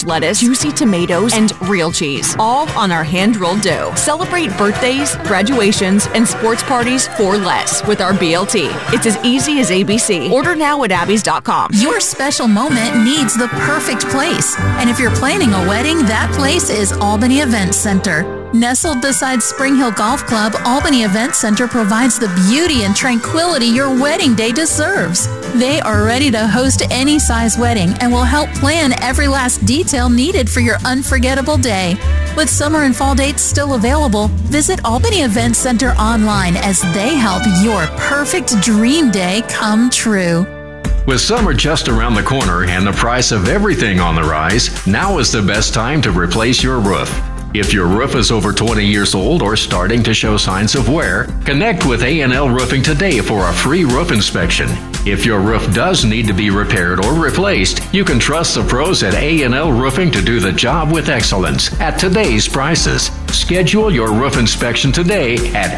fresh lettuce, juicy tomatoes, and real cheese, all on our hand-rolled dough. Celebrate birthdays, graduations, and sports parties for less with our BLT. It's as easy as ABC. Order now at Abby's.com. Your special moment needs the perfect place. And if you're planning a wedding, that place is Albany Event Center. Nestled beside Spring Hill Golf Club, Albany Event Center provides the beauty and tranquility your wedding day deserves. They are ready to host any size wedding and will help plan every last detail needed for your unforgettable day. With summer and fall dates still available, visit Albany Event Center online as they help your perfect dream day come true. With summer just around the corner and the price of everything on the rise, now is the best time to replace your roof. If your roof is over 20 years old or starting to show signs of wear, connect with A&L Roofing today for a free roof inspection. If your roof does need to be repaired or replaced, you can trust the pros at A&L Roofing to do the job with excellence at today's prices. Schedule your roof inspection today at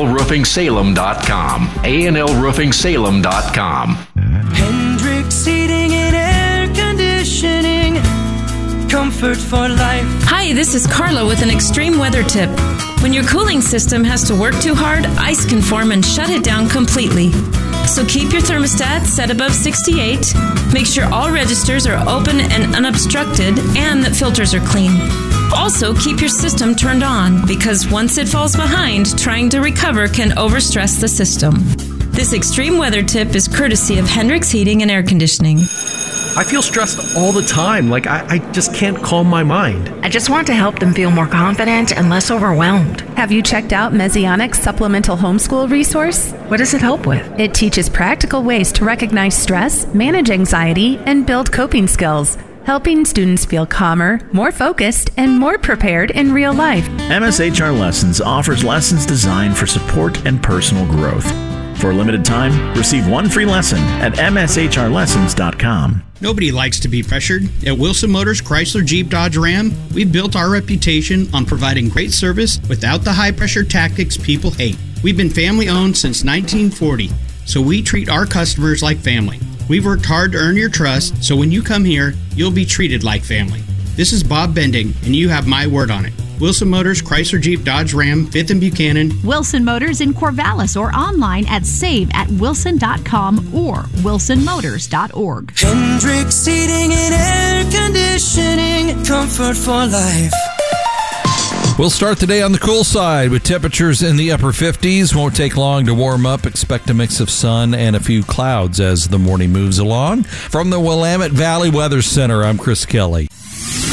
ANLRoofingSalem.com. ANLRoofingSalem.com. Hendrix Heating and Air Conditioning. Comfort for life. Hi, this is Carla with an extreme weather tip. When your cooling system has to work too hard, ice can form and shut it down completely. So keep your thermostat set above 68. Make sure all registers are open and unobstructed and that filters are clean. Also, keep your system turned on because once it falls behind, trying to recover can overstress the system. This extreme weather tip is courtesy of Hendrix Heating and Air Conditioning. I feel stressed all the time, like I just can't calm my mind. I just want to help them feel more confident and less overwhelmed. Have you checked out Messianic's supplemental homeschool resource? What does it help with? It teaches practical ways to recognize stress, manage anxiety, and build coping skills, helping students feel calmer, more focused, and more prepared in real life. MSHR Lessons offers lessons designed for support and personal growth. For a limited time, receive one free lesson at mshrlessons.com. Nobody likes to be pressured. At Wilson Motors Chrysler Jeep Dodge Ram, we've built our reputation on providing great service without the high-pressure tactics people hate. We've been family-owned since 1940, so we treat our customers like family. We've worked hard to earn your trust, so when you come here, you'll be treated like family. This is Bob Bending, and you have my word on it. Wilson Motors, Chrysler Jeep Dodge Ram, 5th and Buchanan. Wilson Motors in Corvallis or online at save@wilson.com or wilsonmotors.org. Hendrix Heating and Air Conditioning. Comfort for life. We'll start the day on the cool side with temperatures in the upper 50s. Won't take long to warm up. Expect a mix of sun and a few clouds as the morning moves along. From the Willamette Valley Weather Center, I'm Chris Kelly.